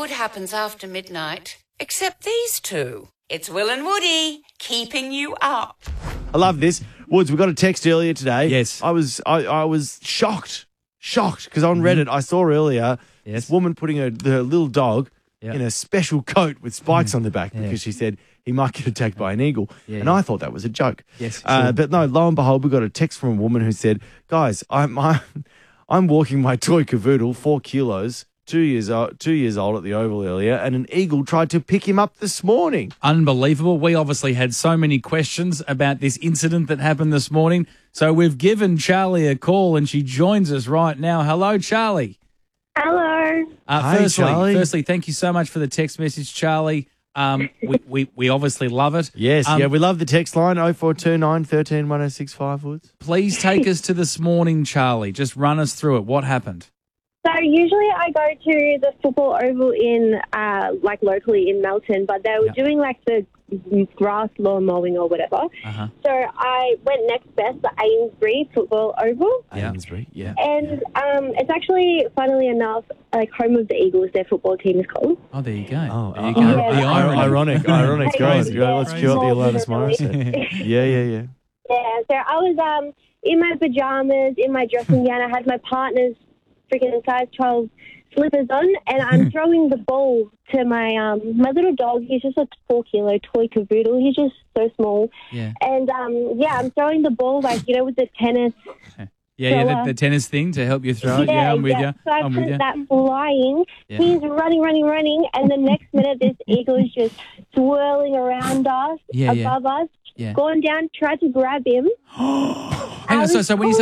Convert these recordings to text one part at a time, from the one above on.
good happens after midnight, except these two. It's Will and Woody, keeping you up. I love this. Woods, we got a text earlier today. Yes. I was shocked because on Reddit I saw earlier this woman putting her little dog in a special coat with spikes on the back because she said he might get attacked by an eagle. And I thought that was a joke. Yes, but no, lo and behold, we got a text from a woman who said, guys, I'm walking my toy cavoodle, 4 kilos, 2 years old at the Oval earlier, and an eagle tried to pick him up this morning. Unbelievable. We obviously had so many questions about this incident that happened this morning. So we've given Charlie a call and she joins us right now. Hello, Charlie. Hello. Hey, Charlie. Firstly, thank you so much for the text message, Charlie. We obviously love it. Yes, we love the text line, 0429 13 1065, Woods. Please take us to this morning, Charlie. Just run us through it. What happened? So usually I go to the football oval in, locally in Melton, but they were doing the grass lawn mowing or whatever. Uh-huh. So I went next best, the Amesbury football oval. Amesbury, yeah. And it's actually, funnily enough, home of the Eagles, their football team is called. Oh, there you go. Oh, there you go. yeah. The irony. Ironic. Crazy. Let's cue up the Alanis Morissette. Yeah. Yeah, so I was in my pajamas, in my dressing gown. I had my partner's freaking size 12 slippers on, and I'm throwing the ball to my little dog. He's just a 4 kilo toy cavoodle. He's just so small. Yeah. And I'm throwing the ball with the tennis. The tennis thing to help you throw it. Yeah, I'm with you. So I put that flying. Yeah. He's running, and the next minute this eagle is just swirling around us, above us. Yeah. Gone down, tried to grab him. Hang on, so when you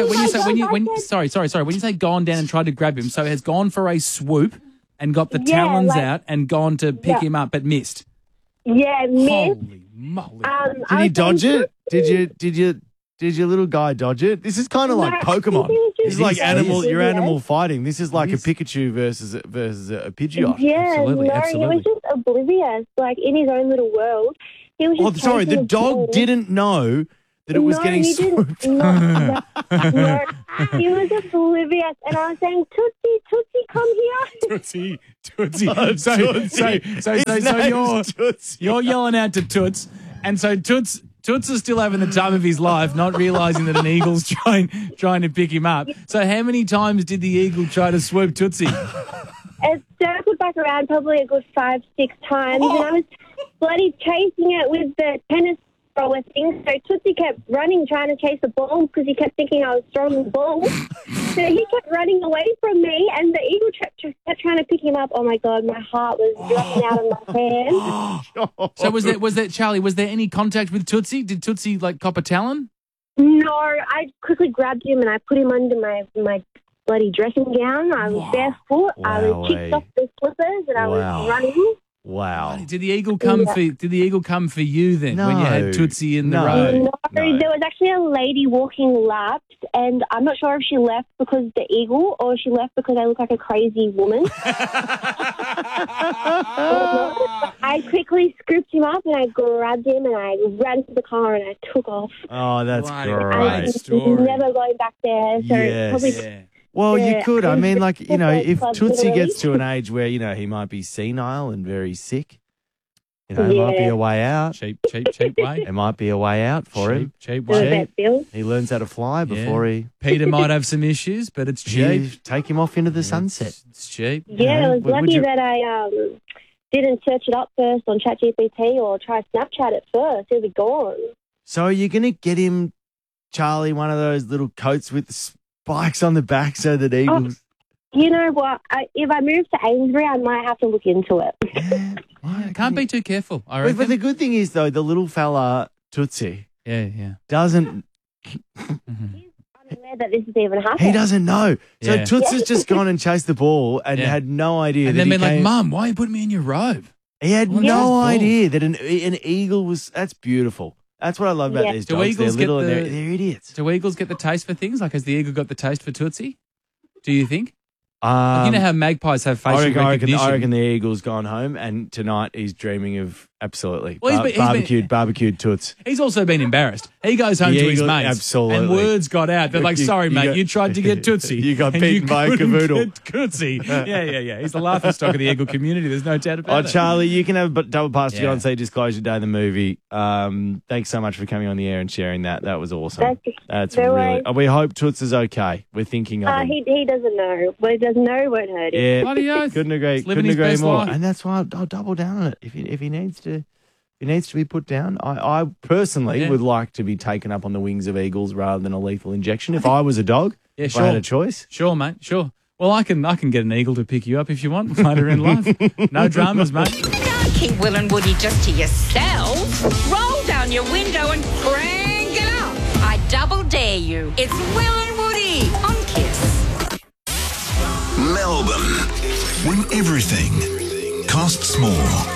say gone down and tried to grab him, so it has gone for a swoop and got the talons out and gone to pick him up but missed. Yeah, missed. Holy moly. Did he dodge it? Did your little guy dodge it? This is kind of like Pokemon. This is like animal fighting. This is like a Pikachu versus a Pidgeot. Yeah, Absolutely. he was just oblivious, in his own little world. He was just the dog didn't know that it was getting swooped. No, he was oblivious, and I was saying, Tootsie, come here. Tootsie. So you're yelling out to Toots, and so Toots is still having the time of his life, not realising that an eagle's trying to pick him up. So how many times did the eagle try to swoop Tootsie? It circled back around probably a good 5-6 times, and I was bloody chasing it with the tennis thrower thing. So Tootsie kept running, trying to chase the ball because he kept thinking I was throwing the ball. So he kept running away from me, and the eagle kept trying to pick him up. Oh my God, my heart was dropping out of my hand. So was there Charlie? Was there any contact with Tootsie? Did Tootsie cop a talon? No, I quickly grabbed him and I put him under my bloody dressing gown. I was barefoot. I was kicked off the slippers, and I was running. Wow. Did the eagle come for you then when you had Tootsie in the road? No, there was actually a lady walking laps, and I'm not sure if she left because of the eagle or she left because I look like a crazy woman. I quickly scooped him up and I grabbed him and I ran to the car and I took off. Oh, that's What a great. great story. Never going back there. So Yes. Well, you could. I mean, if Tootsie gets to an age where, he might be senile and very sick, it might be a way out. Cheap way. It might be a way out for him. Cheap way. He learns how to fly before he... Peter might have some issues, but it's cheap. You take him off into the sunset. It's cheap. Yeah, I was lucky that I didn't search it up first on ChatGPT or try Snapchat at first. It'll be gone. So are you going to get him, Charlie, one of those little coats with spikes on the back so that eagles... You know what? If I move to Amesbury, I might have to look into it. Yeah, can't be too careful, I reckon. But the good thing is, though, the little fella, Tootsie, doesn't... He's unaware that this is even happening. He doesn't know. So Yeah. Tootsie's just gone and chased the ball and had no idea. And that then he been like, came- Mum, why are you putting me in your robe? He had What's no this idea that an eagle was... That's beautiful. That's what I love about these Do dogs. eagles They're little get and the- they're idiots. Do eagles get the taste for things? Has the eagle got the taste for Tootsie? Do you think? You Um, know how magpies have facial I recognition? reckon the eagle's gone home and tonight he's dreaming of Absolutely. Well, barbecued toots. He's also been embarrassed. He goes home to his mates. Absolutely. And words got out. They're like, sorry, mate, you tried to get Tootsie. You got beaten by a cavoodle. Tootsie. Yeah. He's the laughing stock of the Eagle community. There's no doubt about it. Charlie, you can have a double pass to go and see Disclosure Day, the movie. Thanks so much for coming on the air and sharing that. That was awesome. That's really. We hope Toots is okay. We're thinking of him. He doesn't know. Well, he doesn't know won't hurt him. Yeah. Bloody oath. Couldn't agree more. Life. And that's why I'll double down on it. If he needs to. It needs to be put down. I personally would like to be taken up on the wings of eagles rather than a lethal injection. If I was a dog, if I had a choice. Sure, mate, sure. Well, I can get an eagle to pick you up if you want later in life. No dramas, mate. Don't keep Will and Woody just to yourselves. Roll down your window and crank it up. I double dare you. It's Will and Woody on Kiss. Melbourne, when everything costs more.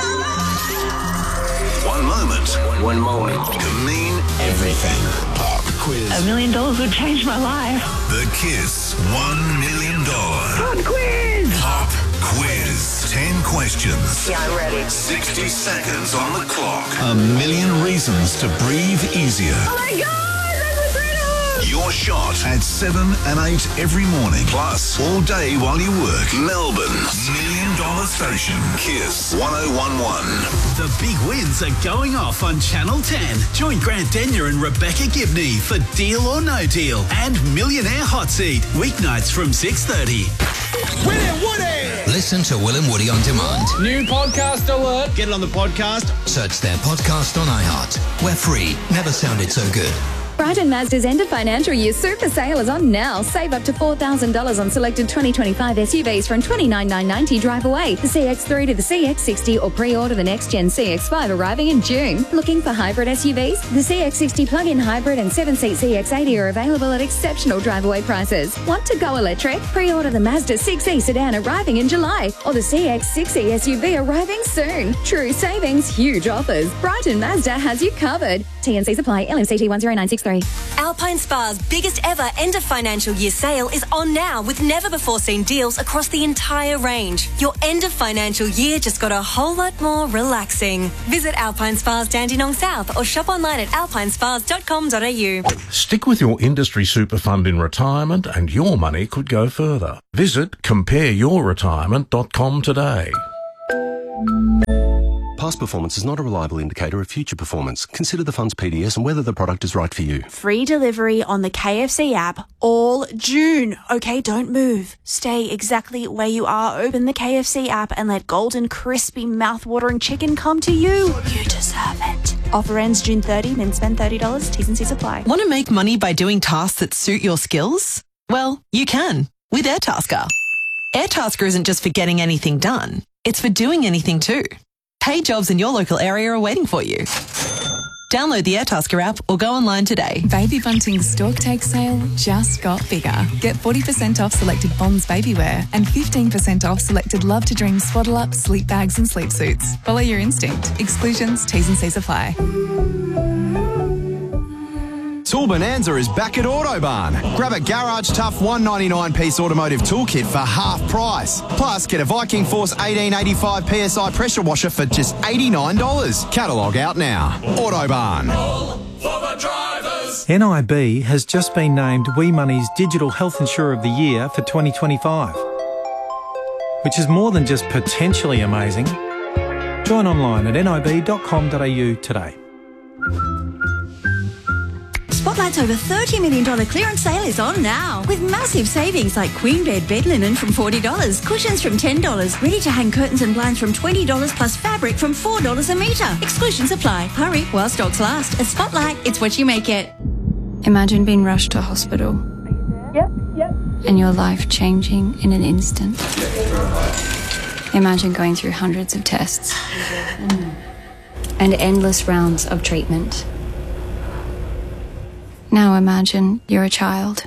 One moment can mean everything. Pop quiz. $1 million would change my life. The Kiss $1 million Pop quiz. Pop quiz. 10 questions. Yeah, I'm ready. 60 seconds on the clock. 1 million reasons to breathe easier. Oh my God, that's a riddle. Your shot at 7 and 8 every morning. Plus, all day while you work. Melbourne's $1 million station. Kiss 1011. The big wins are going off on Channel 10. Join Grant Denyer and Rebecca Gibney for Deal or No Deal and Millionaire Hot Seat. Weeknights from 6:30. Will and Woody! Listen to Will and Woody on demand. New podcast alert. Get it on the podcast. Search their podcast on iHeart. We're free. Never sounded so good. Brighton Mazda's end of financial year super sale is on now. Save up to $4,000 on selected 2025 SUVs from $29,990 drive away. The CX-3 to the CX-60 or pre-order the next-gen CX-5 arriving in June. Looking for hybrid SUVs? The CX-60 plug-in hybrid and 7-seat CX-80 are available at exceptional drive-away prices. Want to go electric? Pre-order the Mazda 6e sedan arriving in July or the CX-6e SUV arriving soon. True savings, huge offers. Brighton Mazda has you covered. TNC supply, LMCT 10963. Alpine Spa's biggest ever end of financial year sale is on now with never before seen deals across the entire range. Your end of financial year just got a whole lot more relaxing. Visit Alpine Spa's Dandenong South or shop online at alpinespas.com.au. Stick with your industry super fund in retirement and your money could go further. Visit compareyourretirement.com today. Past performance is not a reliable indicator of future performance. Consider the fund's PDS and whether the product is right for you. Free delivery on the KFC app all June. Okay, don't move. Stay exactly where you are. Open the KFC app and let golden, crispy, mouth-watering chicken come to you. You deserve it. Offer ends June 30, then spend $30. T's and C's apply. Want to make money by doing tasks that suit your skills? Well, you can with Airtasker. Airtasker isn't just for getting anything done. It's for doing anything too. Paid jobs in your local area are waiting for you. Download the Airtasker app or go online today. Baby Bunting's Stork Take sale just got bigger. Get 40% off selected Bonds baby wear and 15% off selected Love to Dream swaddle up, sleep bags and sleep suits. Follow your instinct. Exclusions, T's and C's apply. Tool Bonanza is back at Autobarn. Grab a Garage Tough 199-piece automotive toolkit for half price. Plus, get a Viking Force 1885 PSI pressure washer for just $89. Catalogue out now. Autobarn. NIB has just been named WeMoney's Digital Health Insurer of the Year for 2025, which is more than just potentially amazing. Join online at nib.com.au today. Spotlight's over $30 million clearance sale is on now, with massive savings like queen bed bed linen from $40, cushions from $10, ready-to-hang curtains and blinds from $20 plus fabric from $4 a metre. Exclusions apply. Hurry while stocks last. At Spotlight, it's what you make it. Imagine being rushed to hospital. Yep. And your life changing in an instant. Imagine going through hundreds of tests and endless rounds of treatment. Now imagine you're a child.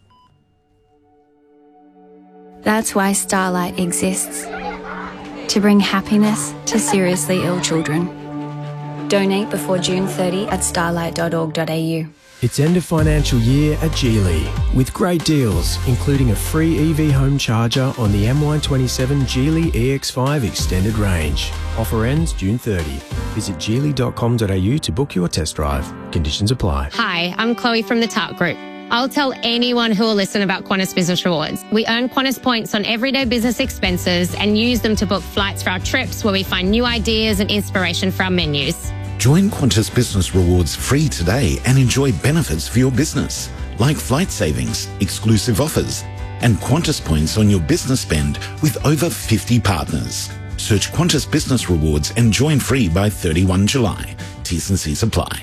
That's why Starlight exists. To bring happiness to seriously ill children. Donate before June 30 at starlight.org.au. It's end of financial year at Geely with great deals, including a free EV home charger on the MY27 Geely EX5 extended range. Offer ends June 30. Visit geely.com.au to book your test drive. Conditions apply. Hi, I'm Chloe from the Tart Group. I'll tell anyone who will listen about Qantas Business Rewards. We earn Qantas points on everyday business expenses and use them to book flights for our trips where we find new ideas and inspiration for our menus. Join Qantas Business Rewards free today and enjoy benefits for your business, like flight savings, exclusive offers, and Qantas points on your business spend with over 50 partners. Search Qantas Business Rewards and join free by 31 July. T's and C's apply.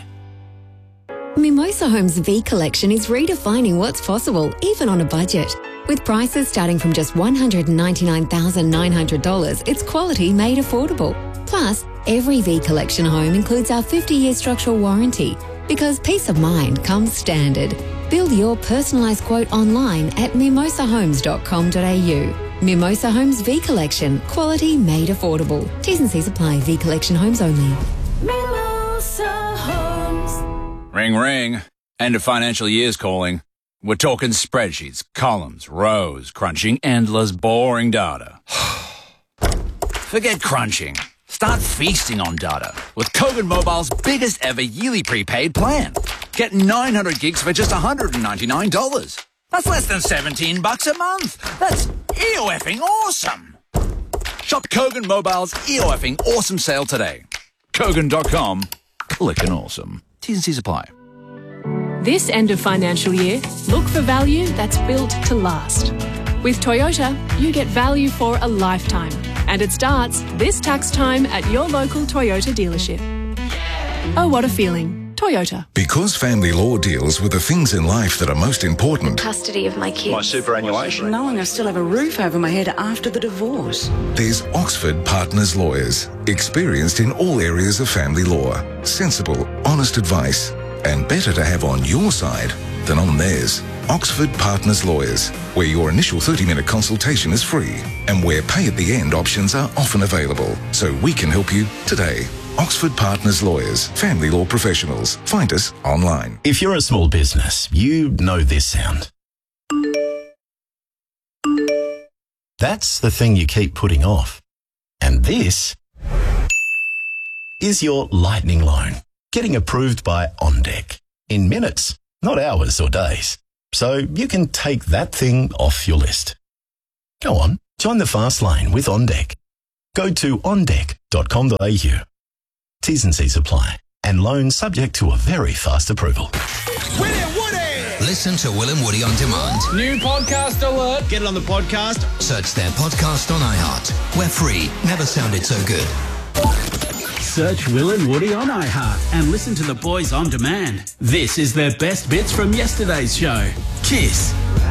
Mimosa Homes V Collection is redefining what's possible, even on a budget. With prices starting from just $199,900, it's quality made affordable. Plus, every V Collection home includes our 50-year structural warranty, because peace of mind comes standard. Build your personalised quote online at mimosahomes.com.au. Mimosa Homes V Collection, quality made affordable. T's and C's apply. V Collection homes only. Mimosa Homes. Ring, ring. End of financial year's calling. We're talking spreadsheets, columns, rows, crunching endless, boring data. Forget crunching. Start feasting on data with Kogan Mobile's biggest ever yearly prepaid plan. Get 900 gigs for just $199. That's less than $17 a month. That's EOFing awesome. Shop Kogan Mobile's EOFing awesome sale today. Kogan.com. Clickin' awesome. T's and C's apply. This end of financial year, look for value that's built to last. With Toyota, you get value for a lifetime. And it starts this tax time at your local Toyota dealership. Oh, what a feeling. Toyota. Because family law deals with the things in life that are most important. Custody of my kids. My superannuation. Knowing I still have a roof over my head after the divorce. There's Oxford Partners Lawyers, experienced in all areas of family law. Sensible, honest advice, and better to have on your side than on theirs. Oxford Partners Lawyers, where your initial 30-minute consultation is free and where pay-at-the-end options are often available. So we can help you today. Oxford Partners Lawyers, family law professionals. Find us online. If you're a small business, you know this sound. That's the thing you keep putting off. And this is your lightning loan, getting approved by OnDeck in minutes, not hours or days. So you can take that thing off your list. Go on, join the fast lane with OnDeck. Go to ondeck.com.au. T's and C's apply. And loan subject to a very fast approval. Listen to Will and Woody on demand. New podcast alert. Get it on the podcast. Search their podcast on iHeart. We're free. Never sounded so good. Search Will and Woody on iHeart and listen to the boys on demand. This is their best bits from yesterday's show. Kiss.